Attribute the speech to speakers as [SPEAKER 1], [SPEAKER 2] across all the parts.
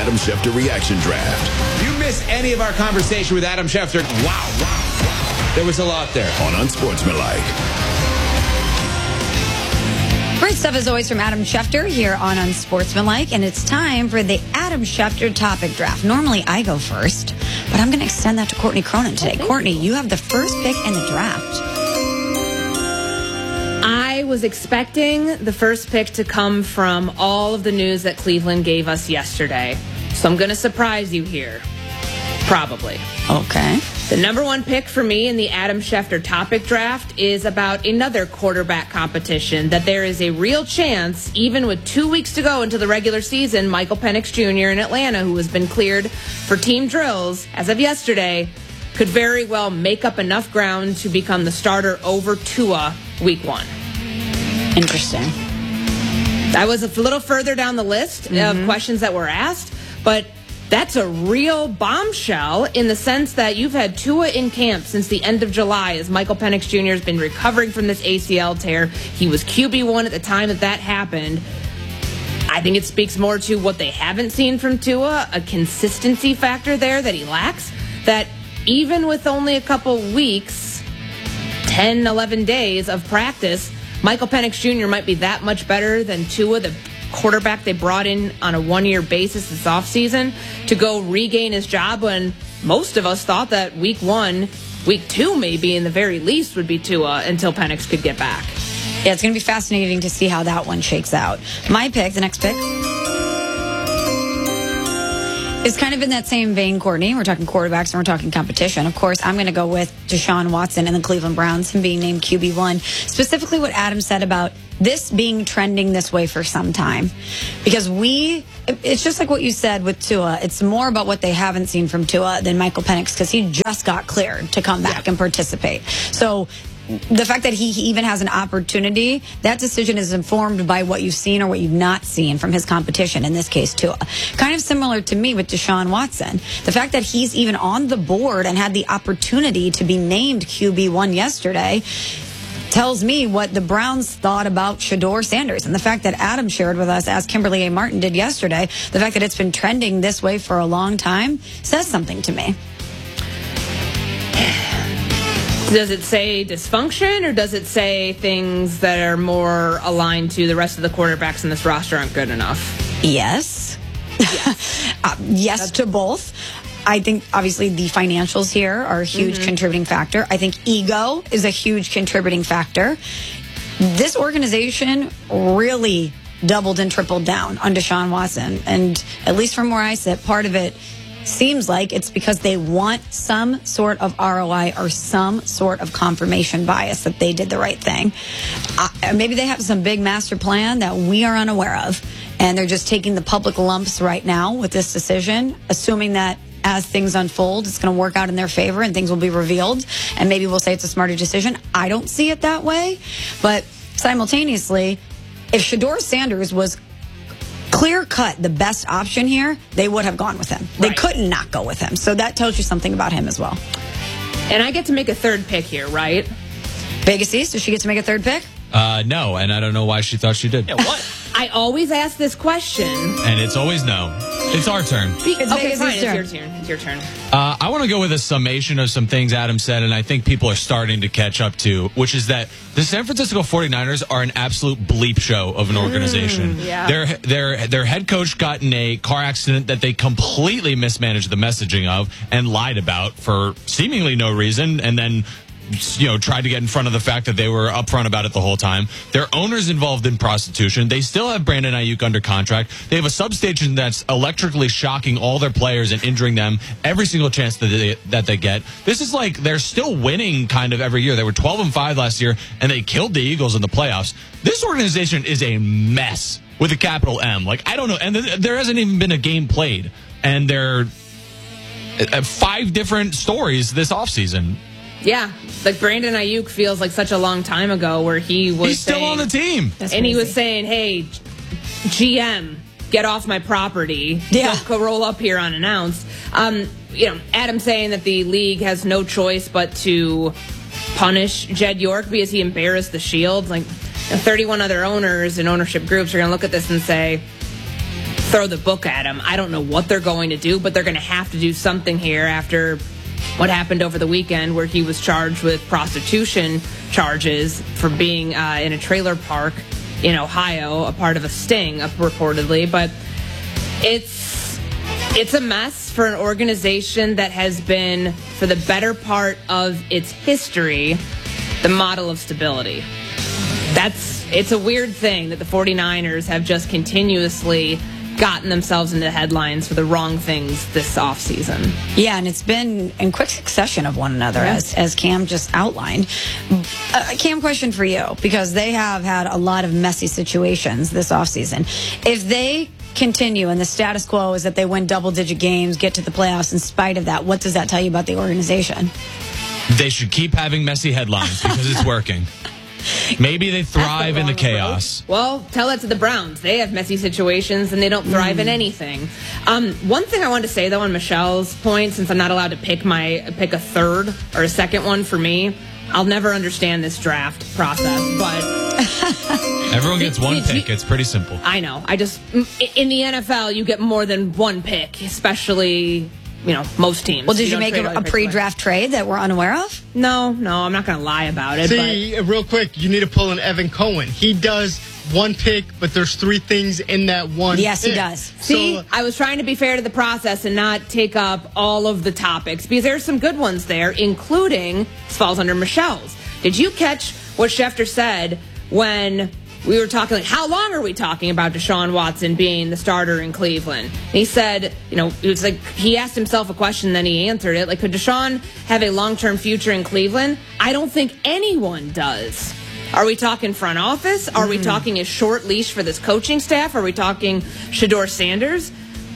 [SPEAKER 1] Adam Schefter Reaction Draft.
[SPEAKER 2] If you miss any of our conversation with Adam Schefter, wow. There was a lot there.
[SPEAKER 1] On Unsportsmanlike.
[SPEAKER 3] Great stuff as always from Adam Schefter here on Unsportsmanlike, and it's time for the Adam Schefter topic draft. Normally I go first, but I'm going to extend that to Courtney Cronin today. Courtney, you have the first pick in the draft.
[SPEAKER 4] I was expecting the first pick to come from all of the news that Cleveland gave us yesterday, so I'm going to surprise you here. Probably.
[SPEAKER 3] Okay.
[SPEAKER 4] The number one pick for me in the Adam Schefter topic draft is about another quarterback competition that there is a real chance, even with 2 weeks to go into the regular season, Michael Penix Jr. in Atlanta, who has been cleared for team drills as of yesterday, could very well make up enough ground to become the starter over Tua week 1.
[SPEAKER 3] Interesting.
[SPEAKER 4] I was a little further down the list of questions that were asked, but that's a real bombshell in the sense that you've had Tua in camp since the end of July as Michael Penix Jr. has been recovering from this ACL tear. He was QB1 at the time that happened. I think it speaks more to what they haven't seen from Tua, a consistency factor there that he lacks, that even with only a couple weeks, 10, 11 days of practice, Michael Penix Jr. might be that much better than Tua, the quarterback they brought in on a one-year basis this offseason to go regain his job when most of us thought that week 1, week 2 maybe in the very least would be Tua until Penix could get back.
[SPEAKER 3] Yeah, it's going to be fascinating to see how that one shakes out. My pick, the next pick, is kind of in that same vein, Courtney. We're talking quarterbacks and we're talking competition. Of course, I'm going to go with Deshaun Watson and the Cleveland Browns, him being named QB1. Specifically what Adam said about this being trending this way for some time. Because it's just like what you said with Tua. It's more about what they haven't seen from Tua than Michael Penix because he just got cleared to come back and participate. So the fact that he even has an opportunity, that decision is informed by what you've seen or what you've not seen from his competition, in this case, Tua. Kind of similar to me with Deshaun Watson. The fact that he's even on the board and had the opportunity to be named QB1 yesterday tells me what the Browns thought about Shedeur Sanders. And the fact that Adam shared with us, as Kimberly A. Martin did yesterday, the fact that it's been trending this way for a long time says something to me.
[SPEAKER 4] Does it say dysfunction, or does it say things that are more aligned to the rest of the quarterbacks in this roster aren't good enough?
[SPEAKER 3] Yes. Yes to both. I think, obviously, the financials here are a huge contributing factor. I think ego is a huge contributing factor. This organization really doubled and tripled down on Deshaun Watson. And at least from where I sit, part of it seems like it's because they want some sort of ROI or some sort of confirmation bias that they did the right thing. Maybe they have some big master plan that we are unaware of, and they're just taking the public lumps right now with this decision, assuming that as things unfold, it's going to work out in their favor and things will be revealed, and maybe we'll say it's a smarter decision. I don't see it that way, but simultaneously, if Shedeur Sanders was clear-cut the best option here, they would have gone with him. They couldn't not go with him. So that tells you something about him as well.
[SPEAKER 4] And I get to make a third pick here, right?
[SPEAKER 3] Vegas East, does she get to make a third pick?
[SPEAKER 5] No, and I don't know why she thought she did.
[SPEAKER 4] Yeah, what? I always ask this question.
[SPEAKER 5] And it's always no. It's our turn.
[SPEAKER 4] Okay, fine. It's your turn.
[SPEAKER 5] I want to go with a summation of some things Adam said, and I think people are starting to catch up to, which is that the San Francisco 49ers are an absolute bleep show of an organization.
[SPEAKER 4] Yeah.
[SPEAKER 5] Their head coach got in a car accident that they completely mismanaged the messaging of and lied about for seemingly no reason, and then tried to get in front of the fact that they were upfront about it the whole time. Their owner's involved in prostitution. They still have Brandon Ayuk under contract. They have a substation that's electrically shocking all their players and injuring them every single chance that they get. This is like they're still winning kind of every year. They were 12-5 last year, and they killed the Eagles in the playoffs. This organization is a mess with a capital M. Like, I don't know. And there hasn't even been a game played. And there are 5 different stories this offseason.
[SPEAKER 4] Yeah, like Brandon Ayuk feels like such a long time ago where he's
[SPEAKER 5] still on the team.
[SPEAKER 4] And he was saying, hey, GM, get off my property. Don't roll up here unannounced. Adam saying that the league has no choice but to punish Jed York because he embarrassed the Shield. Like, 31 other owners and ownership groups are going to look at this and say, throw the book at him. I don't know what they're going to do, but they're going to have to do something here after what happened over the weekend where he was charged with prostitution charges for being in a trailer park in Ohio, a part of a sting, reportedly. But it's a mess for an organization that has been, for the better part of its history, the model of stability. It's a weird thing that the 49ers have just continuously gotten themselves into headlines for the wrong things this offseason.
[SPEAKER 3] Yeah, and it's been in quick succession of one another, as Cam just outlined. Cam, question for you, because they have had a lot of messy situations this offseason. If they continue and the status quo is that they win double-digit games, get to the playoffs in spite of that, what does that tell you about the organization?
[SPEAKER 5] They should keep having messy headlines because it's working. Maybe they thrive in the chaos.
[SPEAKER 4] Well, tell that to the Browns. They have messy situations and they don't thrive in anything. One thing I wanted to say, though, on Michelle's point, since I'm not allowed to pick a third or a second one for me, I'll never understand this draft process, but
[SPEAKER 5] everyone gets one pick. It's pretty simple.
[SPEAKER 4] I know. In the NFL, you get more than one pick, especially, most teams.
[SPEAKER 3] Well, did you make a pre-draft trade that we're unaware of?
[SPEAKER 4] No, I'm not going to lie about it.
[SPEAKER 6] See, real quick, you need to pull in Evan Cohen. He does one pick, but there's three things in that one
[SPEAKER 3] Yes,
[SPEAKER 6] pick.
[SPEAKER 3] he does.
[SPEAKER 4] See, I was trying to be fair to the process and not take up all of the topics, because there's some good ones there, including, this falls under Michelle's. Did you catch what Schefter said when we were talking, how long are we talking about Deshaun Watson being the starter in Cleveland? And he said, it was like he asked himself a question, then he answered it. Like, could Deshaun have a long-term future in Cleveland? I don't think anyone does. Are we talking front office? Are we talking a short leash for this coaching staff? Are we talking Shedeur Sanders?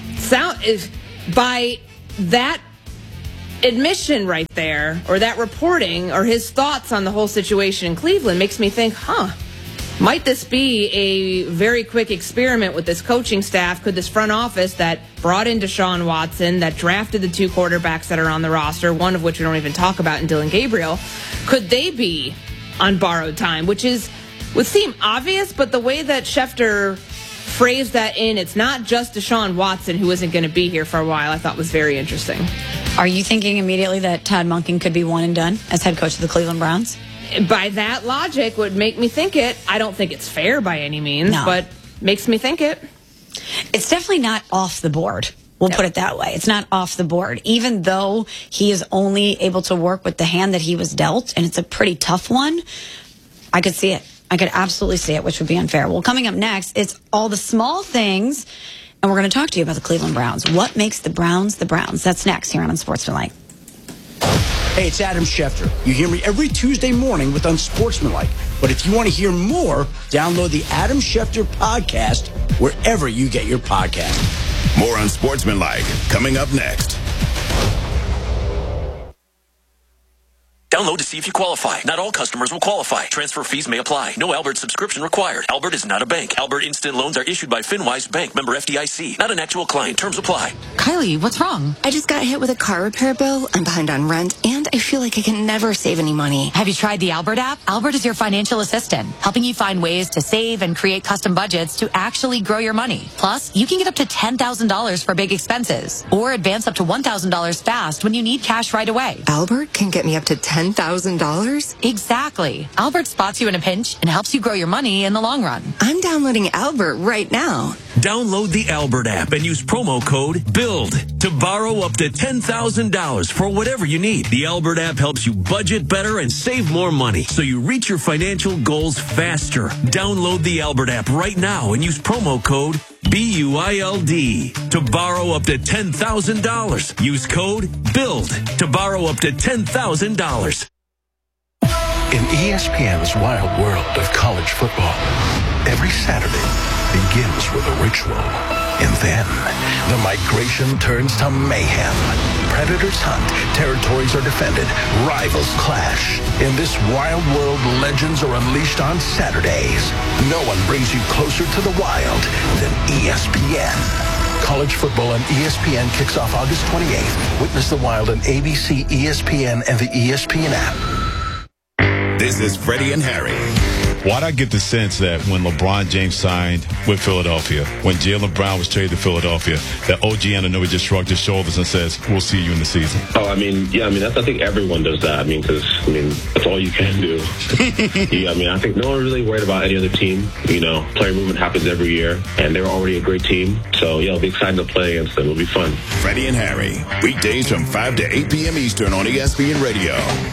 [SPEAKER 4] By that admission right there, or that reporting, or his thoughts on the whole situation in Cleveland makes me think, might this be a very quick experiment with this coaching staff? Could this front office that brought in Deshaun Watson, that drafted the two quarterbacks that are on the roster, one of which we don't even talk about in Dylan Gabriel, could they be on borrowed time? Which would seem obvious, but the way that Schefter phrased that it's not just Deshaun Watson who isn't going to be here for a while, I thought was very interesting.
[SPEAKER 3] Are you thinking immediately that Todd Monken could be one and done as head coach of the Cleveland Browns?
[SPEAKER 4] By that logic would make me think it. I don't think it's fair by any means, but makes me think it.
[SPEAKER 3] It's definitely not off the board. We'll put it that way. It's not off the board. Even though he is only able to work with the hand that he was dealt, and it's a pretty tough one, I could see it. I could absolutely see it, which would be unfair. Well, coming up next, it's all the small things, and we're going to talk to you about the Cleveland Browns. What makes the Browns the Browns? That's next here on Unsportsmanlike.
[SPEAKER 7] Hey, it's Adam Schefter. You hear me every Tuesday morning with Unsportsmanlike. But if you want to hear more, download the Adam Schefter podcast wherever you get your podcast.
[SPEAKER 1] More Unsportsmanlike coming up next.
[SPEAKER 8] Download to see if you qualify. Not all customers will qualify. Transfer fees may apply. No Albert subscription required. Albert is not a bank. Albert Instant Loans are issued by FinWise Bank, member FDIC. Not an actual client. Terms apply.
[SPEAKER 9] Kylie, what's wrong? I just got hit with a car repair bill. I'm behind on rent, and I feel like I can never save any money.
[SPEAKER 10] Have you tried the Albert app? Albert is your financial assistant, helping you find ways to save and create custom budgets to actually grow your money. Plus, you can get up to $10,000 for big expenses, or advance up to $1,000 fast when you need cash right away.
[SPEAKER 9] Albert can get me up to $10,000?
[SPEAKER 10] Exactly. Albert spots you in a pinch and helps you grow your money in the long run.
[SPEAKER 9] I'm downloading Albert right now.
[SPEAKER 8] Download the Albert app and use promo code BUILD to borrow up to $10,000 for whatever you need. The Albert app helps you budget better and save more money so you reach your financial goals faster. Download the Albert app right now and use promo code BUILD to borrow up to $10,000. Use code BUILD to borrow up to $10,000.
[SPEAKER 11] In ESPN's wild world of college football, every Saturday begins with a ritual. And then, the migration turns to mayhem. Predators hunt, territories are defended, rivals clash. In this wild world, legends are unleashed on Saturdays. No one brings you closer to the wild than ESPN. College football on ESPN kicks off August 28th. Witness the wild on ABC, ESPN, and the ESPN app.
[SPEAKER 1] This is Freddie and Harry.
[SPEAKER 12] Why do I get the sense that when LeBron James signed with Philadelphia, when Jaylen Brown was traded to Philadelphia, that OG Anunoby just shrugged his shoulders and says, we'll see you in the season?
[SPEAKER 13] Oh, I think everyone does that. Because that's all you can do. I think no one really worried about any other team. Player movement happens every year, and they were already a great team. So, it'll be exciting to play against them. It'll be fun.
[SPEAKER 1] Freddie and Harry, weekdays from 5 to 8 p.m. Eastern on ESPN Radio.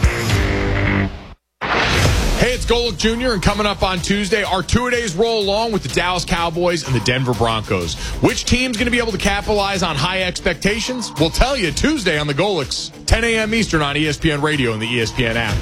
[SPEAKER 14] Hey, it's Golick Jr., and coming up on Tuesday, our two-a-days roll along with the Dallas Cowboys and the Denver Broncos. Which team's going to be able to capitalize on high expectations? We'll tell you Tuesday on the Golicks, 10 a.m. Eastern on ESPN Radio and the ESPN app.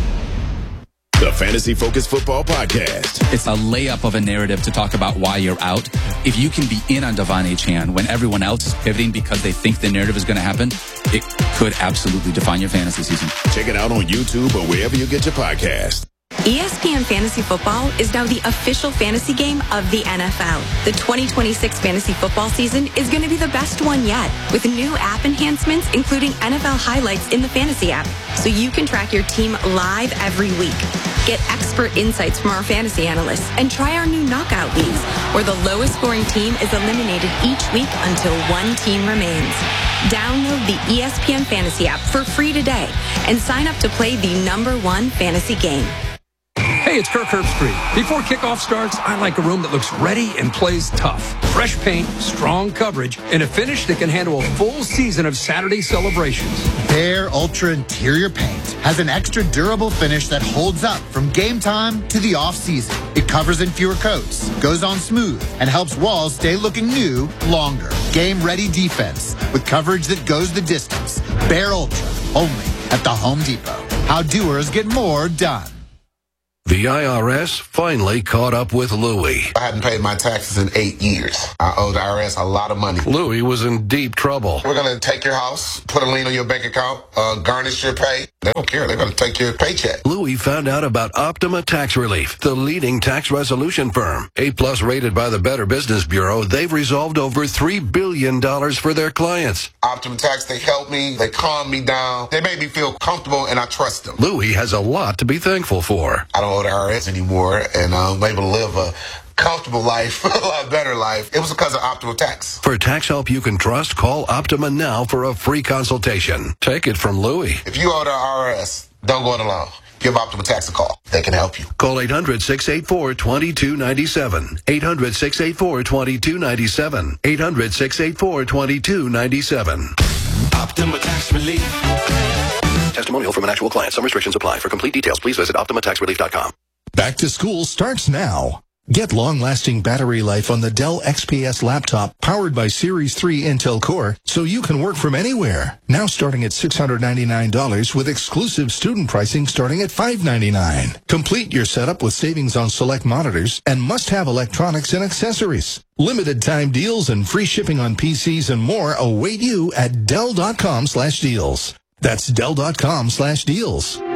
[SPEAKER 1] The Fantasy Focus Football Podcast.
[SPEAKER 15] It's a layup of a narrative to talk about why you're out. If you can be in on Devon Achane when everyone else is pivoting because they think the narrative is going to happen, it could absolutely define your fantasy season.
[SPEAKER 1] Check it out on YouTube or wherever you get your podcast.
[SPEAKER 16] ESPN Fantasy Football is now the official fantasy game of the NFL. The 2026 fantasy football season is going to be the best one yet, with new app enhancements, including NFL highlights in the fantasy app, so you can track your team live every week. Get expert insights from our fantasy analysts and try our new knockout leagues, where the lowest scoring team is eliminated each week until one team remains. Download the ESPN Fantasy app for free today and sign up to play the #1 fantasy game.
[SPEAKER 17] Hey, it's Kirk Herbstreit. Before kickoff starts, I like a room that looks ready and plays tough. Fresh paint, strong coverage, and a finish that can handle a full season of Saturday celebrations.
[SPEAKER 18] Behr Ultra Interior Paint has an extra durable finish that holds up from game time to the off-season. It covers in fewer coats, goes on smooth, and helps walls stay looking new longer. Game-ready defense with coverage that goes the distance. Behr Ultra, only at the Home Depot. How doers get more done.
[SPEAKER 11] The IRS finally caught up with Louie.
[SPEAKER 19] I hadn't paid my taxes in 8 years. I owe the IRS a lot of money.
[SPEAKER 11] Louie was in deep trouble.
[SPEAKER 19] We're going to take your house, put a lien on your bank account, garnish your pay. They don't care. They're going to take your paycheck.
[SPEAKER 11] Louie found out about Optima Tax Relief, the leading tax resolution firm. A-plus rated by the Better Business Bureau, they've resolved over $3 billion for their clients.
[SPEAKER 19] Optima Tax, they helped me. They calmed me down. They made me feel comfortable, and I trust them.
[SPEAKER 11] Louie has a lot to be thankful for.
[SPEAKER 19] I don't owe the IRS anymore, and I'm able to live a comfortable life, a lot better life. It was because of Optima Tax.
[SPEAKER 11] For tax help you can trust, call Optima now for a free consultation. Take it from Louie.
[SPEAKER 19] If you owe the IRS, don't go it alone. Give Optima Tax a call. They can help you.
[SPEAKER 11] Call 800-684-2297. 800-684-2297. 800-684-2297.
[SPEAKER 8] Optima Tax Relief.
[SPEAKER 11] Testimonial from an actual client. Some restrictions apply. For complete details, please visit OptimaTaxRelief.com.
[SPEAKER 20] Back to school starts now. Get long-lasting battery life on the Dell XPS laptop powered by Series 3 Intel Core so you can work from anywhere. Now starting at $699 with exclusive student pricing starting at $599. Complete your setup with savings on select monitors and must-have electronics and accessories. Limited time deals and free shipping on PCs and more await you at Dell.com/deals. That's Dell.com/deals.